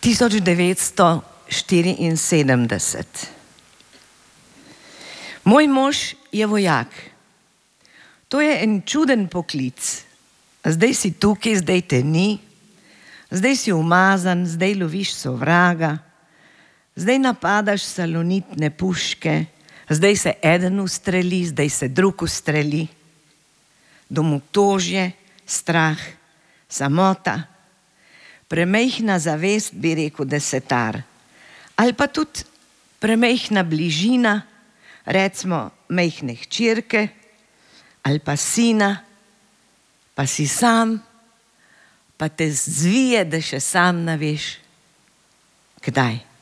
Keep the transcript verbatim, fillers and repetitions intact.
tisoč devetsto štiriinsedemdeset. Moj mož je vojak. To je en čuden poklic. Zdaj si tukaj, zdaj te ni, zdaj si umazan, zdaj loviš sovraga, zdaj napadaš salonitne puške, zdaj se eden ustreli, zdaj se drug ustreli. Domotožje, strah, samota, premejhna zavest, bi rekel desetar, ali pa tudi premejhna bližina, recimo mejhne hčerke, ali pa sina, pa si sam, pa te zvije, da še sam ne veš, kdaj.